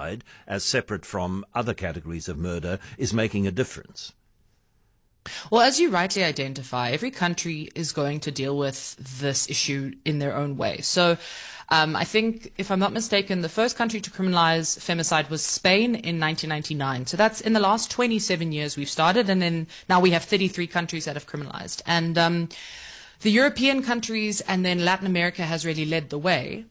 femicide, as separate from other categories of murder, is making a difference? Well, as you rightly identify, every country is going to deal with this issue in their own way. So I think, if I'm not mistaken, the first country to criminalize femicide was Spain in 1999. So that's in the last 27 years we've started, and then now we have 33 countries that have criminalized. And the European countries and then Latin America has really led the way.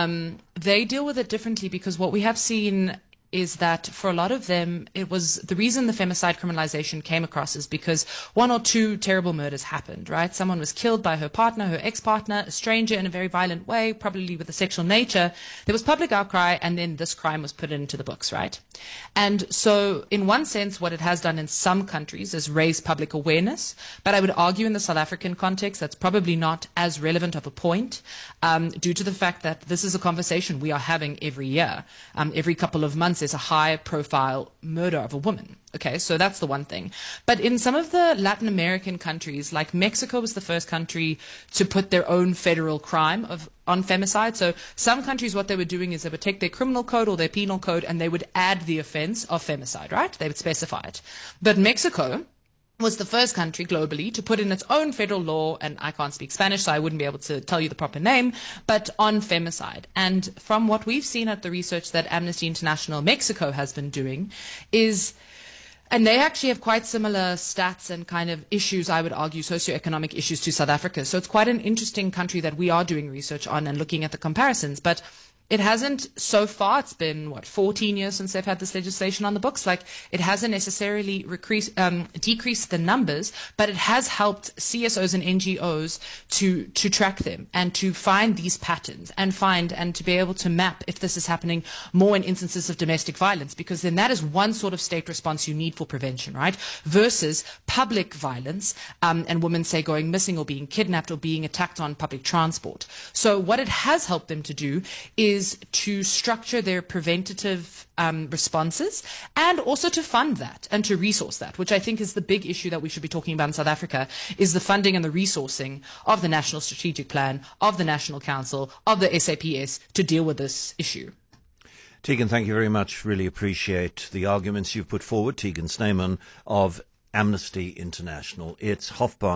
They deal with it differently because what we have seen is that for a lot of them, it was the reason the femicide criminalization came across is because one or two terrible murders happened, right? Someone was killed by her partner, her ex-partner, a stranger in a very violent way, probably with a sexual nature. There was public outcry, and then this crime was put into the books, right? And so in one sense, what it has done in some countries is raise public awareness, but I would argue in the South African context, that's probably not as relevant of a point due to the fact that this is a conversation we are having every year. Every couple of months, there's a high-profile murder of a woman. Okay, so that's the one thing. But in some of the Latin American countries, like Mexico was the first country to put their own federal crime on femicide. So some countries, what they were doing is they would take their criminal code or their penal code and they would add the offense of femicide, right? They would specify it. But Mexico was the first country globally to put in its own federal law, and I can't speak Spanish, so I wouldn't be able to tell you the proper name, but on femicide. And from what we've seen at the research that Amnesty International Mexico has been doing is, and they actually have quite similar stats and kind of issues, I would argue, socioeconomic issues to South Africa. So it's quite an interesting country that we are doing research on and looking at the comparisons. But it hasn't, so far, it's been, 14 years since they've had this legislation on the books. Like, it hasn't necessarily decreased the numbers, but it has helped CSOs and NGOs to track them and to find these patterns and to be able to map if this is happening more in instances of domestic violence, because then that is one sort of state response you need for prevention, right? Versus public violence, and women, say, going missing or being kidnapped or being attacked on public transport. So what it has helped them to do is to structure their preventative responses and also to fund that and to resource that, which I think is the big issue that we should be talking about in South Africa, is the funding and the resourcing of the National Strategic Plan, of the National Council, of the SAPS to deal with this issue. Tegan, thank you very much. Really appreciate the arguments you've put forward. Tegan Snyman of Amnesty International. It's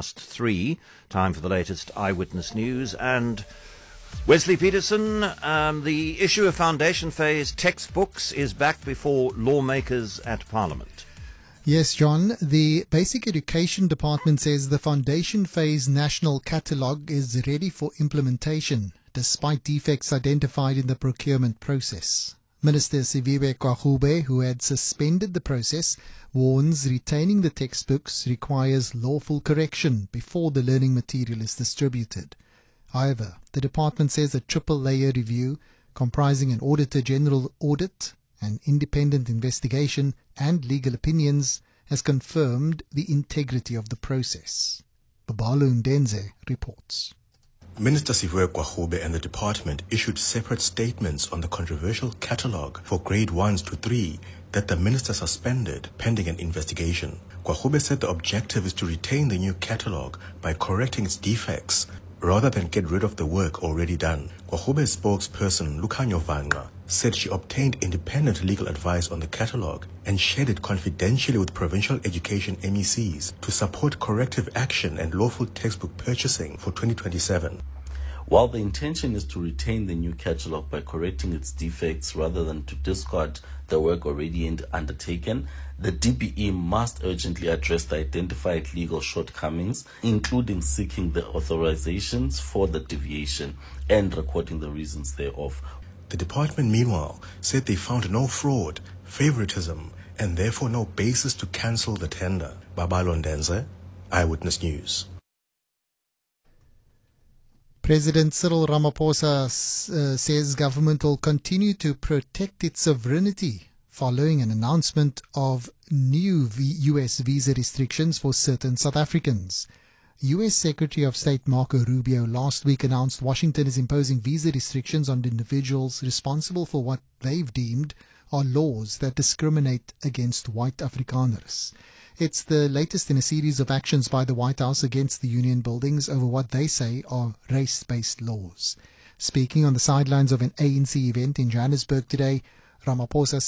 3:30, time for the latest Eyewitness News, and Wesley Peterson, the issue of foundation phase textbooks is back before lawmakers at Parliament. Yes, John. The Basic Education Department says the foundation phase national catalogue is ready for implementation, despite defects identified in the procurement process. Minister Siviwe Kwagube, who had suspended the process, warns retaining the textbooks requires lawful correction before the learning material is distributed. However, the department says a triple-layer review comprising an Auditor General audit, an independent investigation and legal opinions has confirmed the integrity of the process. Babalo Ndenze reports. Minister Siviwe Kwagube and the department issued separate statements on the controversial catalogue for grade 1s to 3 that the minister suspended pending an investigation. Kwagube said the objective is to retain the new catalogue by correcting its defects rather than get rid of the work already done. Kwagube's spokesperson, Lukhanyo Vanqa, said she obtained independent legal advice on the catalogue and shared it confidentially with provincial education MECs to support corrective action and lawful textbook purchasing for 2027. While the intention is to retain the new catalogue by correcting its defects rather than to discard the work already undertaken, the DBE must urgently address the identified legal shortcomings, including seeking the authorizations for the deviation and recording the reasons thereof. The department, meanwhile, said they found no fraud, favoritism, and therefore no basis to cancel the tender. Babalo Ndenze, Eyewitness News. President Cyril Ramaphosa says government will continue to protect its sovereignty following an announcement of new U.S. visa restrictions for certain South Africans. U.S. Secretary of State Marco Rubio last week announced Washington is imposing visa restrictions on individuals responsible for what they've deemed are laws that discriminate against white Afrikaners. It's the latest in a series of actions by the White House against the union buildings over what they say are race-based laws. Speaking on the sidelines of an ANC event in Johannesburg today, Ramaphosa